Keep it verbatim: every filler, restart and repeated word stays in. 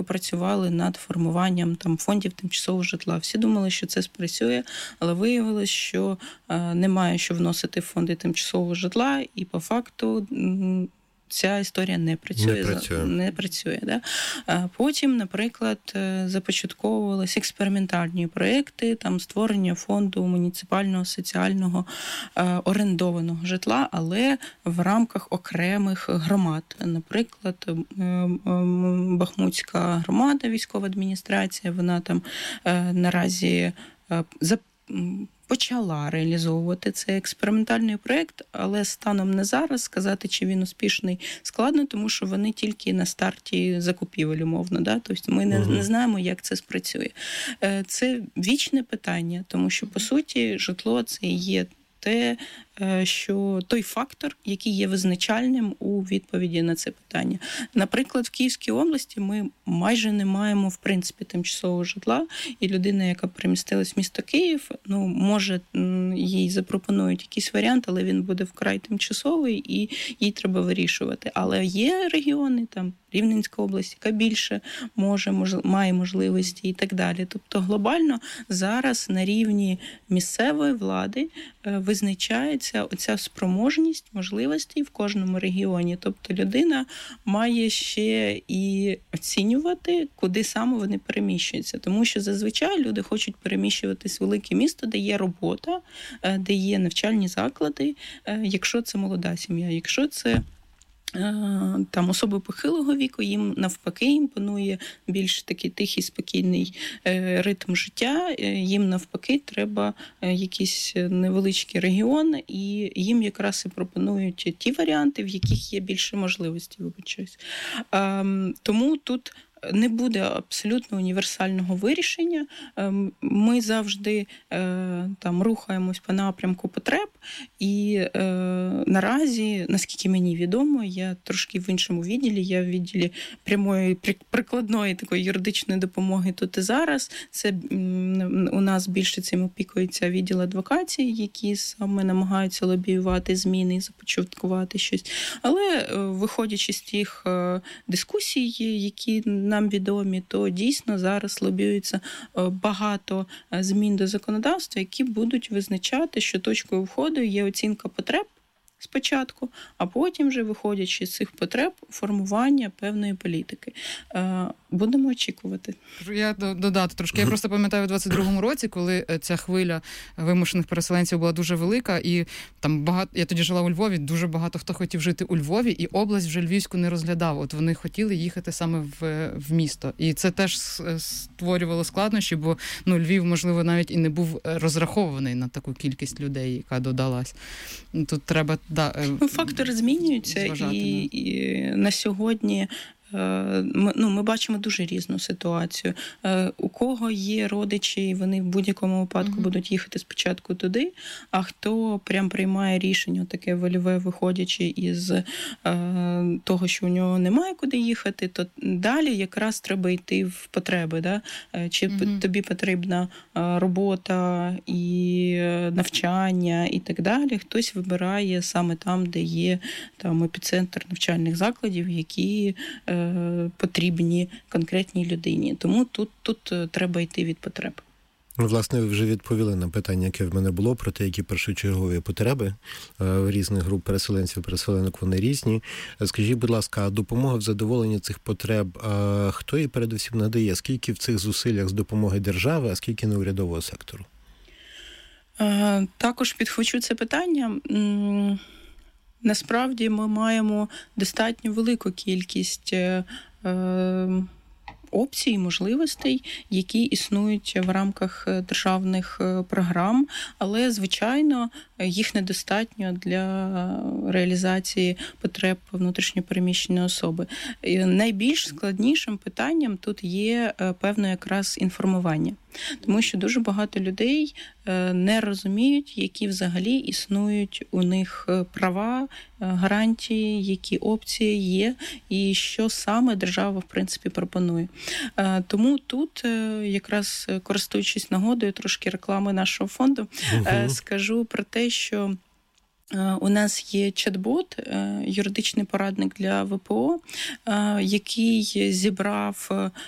спочатку працювали над формуванням там фондів тимчасового житла. Всі думали, що це спрацює, але виявилось, що немає що вносити в фонди тимчасового житла, і по факту ця історія не працює. Не працює. Не працює, да? Потім, наприклад, започатковувалися експериментальні проекти, там створення фонду муніципального соціального орендованого житла, але в рамках окремих громад. Наприклад, Бахмутська громада, військова адміністрація, вона там наразі почала реалізовувати цей експериментальний проєкт, але станом на зараз сказати, чи він успішний, складно, тому що вони тільки на старті закупівель, умовно. Да? Тобто ми не, uh-huh. не знаємо, як це спрацює. Це вічне питання, тому що, по суті, житло – це є те, що той фактор, який є визначальним у відповіді на це питання. Наприклад, в Київській області ми майже не маємо, в принципі, тимчасового житла, і людина, яка перемістилась в місто Київ, ну, може, їй запропонують якийсь варіант, але він буде вкрай тимчасовий, і їй треба вирішувати. Але є регіони, там, Рівненська область, яка більше може, мож, має можливості і так далі. Тобто глобально зараз на рівні місцевої влади визначається оця спроможність можливостей в кожному регіоні. Тобто людина має ще і оцінювати, куди саме вони переміщуються. Тому що зазвичай люди хочуть переміщуватись в велике місто, де є робота, де є навчальні заклади, якщо це молода сім'я, якщо це там особи похилого віку, їм навпаки імпонує більш такий тихий, спокійний ритм життя, їм навпаки треба якийсь невеличкий регіон, і їм якраз і пропонують ті варіанти, в яких є більше можливостей, вибачаюсь. Тому тут не буде абсолютно універсального вирішення. Ми завжди там рухаємось по напрямку потреб, і е, наразі, наскільки мені відомо, я трошки в іншому відділі, я в відділі прямої прикладної такої юридичної допомоги тут і зараз. Це у нас більше цим опікується відділ адвокації, які саме намагаються лобіювати зміни і започаткувати щось. Але виходячи з тих дискусій, які нам відомі, то дійсно зараз лобіюється багато змін до законодавства, які будуть визначати, що точкою входу є оцінка потреб спочатку, а потім вже, виходячи з цих потреб, формування певної політики. Будемо очікувати. Я додати трошки. Я просто пам'ятаю у двадцять другому році, коли ця хвиля вимушених переселенців була дуже велика, і там багато, я тоді жила у Львові, дуже багато хто хотів жити у Львові, і область вже Львівську не розглядав. От вони хотіли їхати саме в, в місто. І це теж створювало складнощі, бо ну, Львів, можливо, навіть і не був розрахований на таку кількість людей, яка додалась. Тут треба да, фактори змінюються, і, і на сьогодні Ми, ну, ми бачимо дуже різну ситуацію. У кого є родичі, і вони в будь-якому випадку mm-hmm. будуть їхати спочатку туди, а хто прям приймає рішення таке вольове, виходячи із е, того, що у нього немає куди їхати, то далі якраз треба йти в потреби. Да? Чи mm-hmm. тобі потрібна робота і навчання і так далі. Хтось вибирає саме там, де є там епіцентр навчальних закладів, які потрібні конкретній людині. Тому тут, тут треба йти від потреб. Власне, ви вже відповіли на питання, яке в мене було, про те, які першочергові потреби в різних груп переселенців, переселенок, вони різні. Скажіть, будь ласка, а допомога в задоволенні цих потреб, хто її передусім надає? Скільки в цих зусиллях з допомоги держави, а скільки неурядового сектору? Також підхвачу це питання. Насправді ми маємо достатньо велику кількість е, е, опцій, можливостей, які існують в рамках державних програм, але, звичайно, їх недостатньо для реалізації потреб внутрішньопереміщеної особи. Найбільш складнішим питанням тут є певне якраз інформування. Тому що дуже багато людей не розуміють, які взагалі існують у них права, гарантії, які опції є, і що саме держава, в принципі, пропонує. Тому тут, якраз користуючись нагодою, трошки реклами нашого фонду, угу. скажу про те, що у нас є чат-бот, юридичний порадник для ВПО, який зібрав